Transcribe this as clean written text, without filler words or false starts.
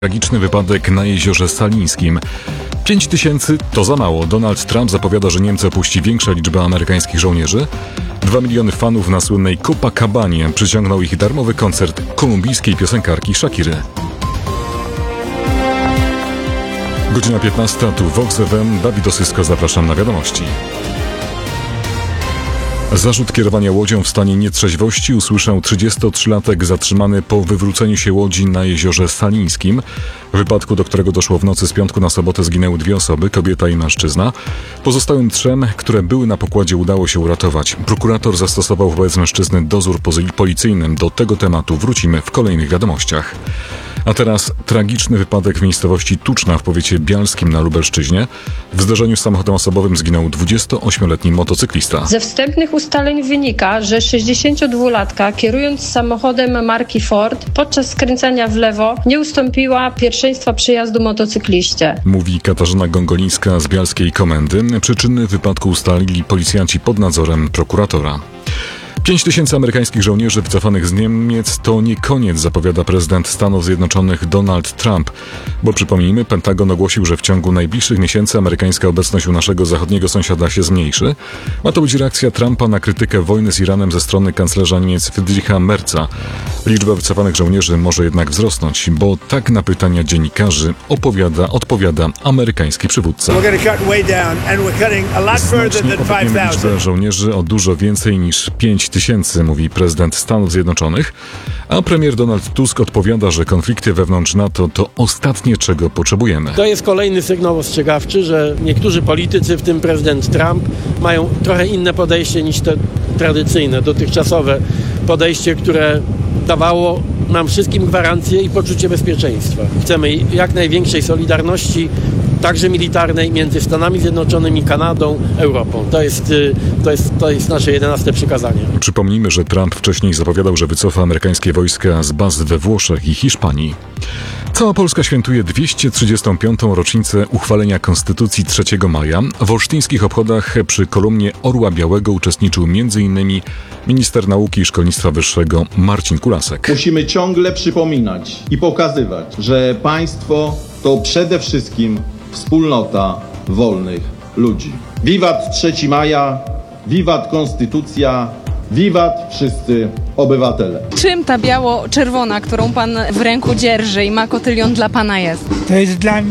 Tragiczny wypadek na jeziorze Salińskim. 5000 to za mało. Donald Trump zapowiada, że Niemcy opuści większa liczba amerykańskich żołnierzy. 2 miliony fanów na słynnej Copacabanie przyciągnął ich darmowy koncert kolumbijskiej piosenkarki Shakiry. Godzina 15, tu Vox FM. Dawid Osysko, zapraszam na wiadomości. Zarzut kierowania łodzią w stanie nietrzeźwości usłyszał 33-latek zatrzymany po wywróceniu się łodzi na jeziorze Salińskim. W wypadku, do którego doszło w nocy z piątku na sobotę, zginęły 2 osoby, kobieta i mężczyzna. Pozostałym 3, które były na pokładzie, udało się uratować. Prokurator zastosował wobec mężczyzny dozór policyjny. Do tego tematu wrócimy w kolejnych wiadomościach. A teraz tragiczny wypadek w miejscowości Tuczna w powiecie bialskim na Lubelszczyźnie. W zdarzeniu z samochodem osobowym zginął 28-letni motocyklista. Ze wstępnych ustaleń wynika, że 62-latka, kierując samochodem marki Ford, podczas skręcania w lewo nie ustąpiła pierwszeństwa przejazdu motocykliście. Mówi Katarzyna Gongolińska z bialskiej komendy. Przyczyny wypadku ustalili policjanci pod nadzorem prokuratora. 5000 amerykańskich żołnierzy wycofanych z Niemiec to nie koniec, zapowiada prezydent Stanów Zjednoczonych Donald Trump. Bo przypomnijmy, Pentagon ogłosił, że w ciągu najbliższych miesięcy amerykańska obecność u naszego zachodniego sąsiada się zmniejszy. Ma to być reakcja Trumpa na krytykę wojny z Iranem ze strony kanclerza Niemiec Friedricha Merza. Liczba wycofanych żołnierzy może jednak wzrosnąć, bo tak na pytania dziennikarzy odpowiada amerykański przywódca. Znacznie obniżymy liczbę żołnierzy o dużo więcej niż 5000, mówi prezydent Stanów Zjednoczonych, a premier Donald Tusk odpowiada, że konflikty wewnątrz NATO to ostatnie, czego potrzebujemy. To jest kolejny sygnał ostrzegawczy, że niektórzy politycy, w tym prezydent Trump, mają trochę inne podejście niż te tradycyjne, dotychczasowe podejście, które dawało nam wszystkim gwarancję i poczucie bezpieczeństwa. Chcemy jak największej solidarności, także militarnej, między Stanami Zjednoczonymi, Kanadą, Europą. To jest nasze 11 przykazanie. Przypomnijmy, że Trump wcześniej zapowiadał, że wycofa amerykańskie wojska z baz we Włoszech i Hiszpanii. Cała Polska świętuje 235. rocznicę uchwalenia Konstytucji 3 maja. W olsztyńskich obchodach przy kolumnie Orła Białego uczestniczył m.in. minister nauki i szkolnictwa wyższego Marcin Kulasek. Musimy ciągle przypominać i pokazywać, że państwo to przede wszystkim wspólnota wolnych ludzi. Wiwat 3 maja, wiwat Konstytucja, wiwat wszyscy obywatele. Czym ta biało-czerwona, którą pan w ręku dzierży i ma kotylion, dla pana jest? To jest dla mnie